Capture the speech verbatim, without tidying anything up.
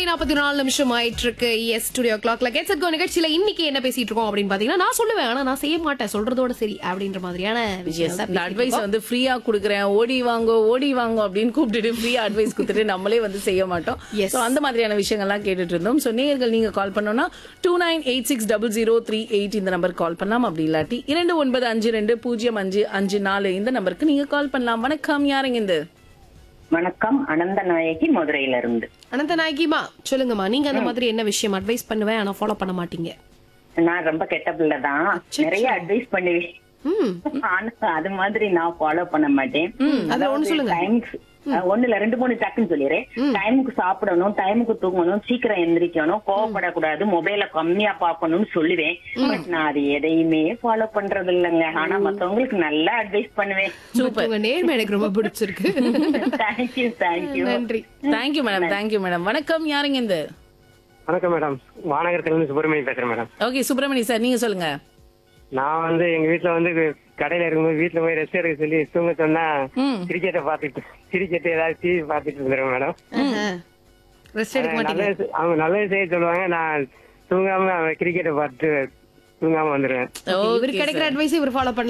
நாற்பத்தி நாலு நிமிஷம் ஆயிட்டு இருக்கு. எஸ் ஸ்டுடியோ கிளாக்ல கெட்ஸ் அட் கோ நிகழ்ச்சியில இன்னைக்கு என்ன பேசிட்டு இருக்கோம் அப்படின்னு பாத்தீங்கன்னா, நான் சொல்லுவேன் ஆனா நான் செய்ய மாட்டேன், சொல்றதோட சரி அப்படின்ற மாதிரியான விஷயம் தான். இந்த அட்வைஸ் வந்து ஃப்ரீயா குடுக்குறேன், ஓடி வாங்கோ ஓடி வாங்கோ அப்படின்னு கூப்பிட்டுட்டு ஃப்ரீயா அட்வைஸ் கொடுத்துட்டு நம்மளே வந்து செய்ய மாட்டோம். Yes. So, அந்த மாதிரியான விஷயங்கள்லாம் கேட்டுட்டு இருந்தோம். ஸோ நேயர்கள் நீங்க கால் பண்ணோம்னா two nine eight six double zero three eight இந்த நம்பர் கால் பண்ணலாம். அப்படி இல்லாட்டி இரண்டு ஒன்பது அஞ்சு ரெண்டு பூஜ்ஜியம் அஞ்சு அஞ்சு நாலு இந்த நம்பருக்கு நீங்க கால் பண்ணலாம். வணக்கம், யாருங்க இந்த வணக்கம், அனந்த நாயகி மதுரையில இருந்து. அனந்த நாயகிமா சொல்லுங்கம்மா, நீங்க அந்த மாதிரி என்ன விஷயம் அட்வைஸ் பண்ணுவேன் ஆனா ஃபாலோ பண்ண மாட்டீங்க? நான் ரொம்ப கெட்ட பிள்ளை தான், நிறைய அட்வைஸ் பண்ணுவேன். ம் ஆனா அது மாதிரி நான் ஃபாலோ பண்ண மாட்டேன். அதுல ஒண்ணு சொல்லுங்க. டைமுக்கு ஒண்ணுல ரெண்டு மூணு டக்குன்னு சொல்லிடுறேன். டைமுக்கு சாப்பிடணும், டைமுக்கு தூங்கணும், சீக்கிரம் எந்திரிக்கணும், கோவப்படக்கூடாது, மொபைல கம்மியா பாக்கணும்னு சொல்லுவேன். பட் நான் அது எதையுமே ஃபாலோ பண்றது இல்லைங்க. ஆனா மத்தவங்களுக்கு நல்லா அட்வைஸ் பண்ணுவேன். உங்க நேர்மை எனக்கு ரொம்ப பிடிச்சிருக்கு. தேங்க்யூ தேங்க்யூ நன்றி. Thank you madam, thank you madam. வணக்கம், யாருங்க இந்த வணக்கம் மேடம், வானகரத்துல இருந்து சுப்பிரமணி பேசுறேன் மேடம். ஓகே சுப்பிரமணி சார், நீங்க சொல்லுங்க. நான் வந்து எங்க வீட்டுல வந்து கடையில இருக்கும்போது வீட்டுல போய் ரெஸ்ட் எடுக்க சொல்லி தூங்க சொன்னா ம். கிரிக்கெட்டை பாத்துட்டு கிரிக்கெட் ஏதாவது டிவி பாத்துட்டு இருந்துருவேன் மேடம். ரெஸ்ட் எடுக்க மாட்டீங்க? நல்லது, அவங்க நல்லது செய்ய சொல்லுவாங்க, நான் தூங்காம கிரிக்கெட்டை பார்த்துட்டு தூங்காம வந்துருவேன். இவர் கிடைக்கிற அட்வைஸ் இவர் ஃபாலோ பண்ணல.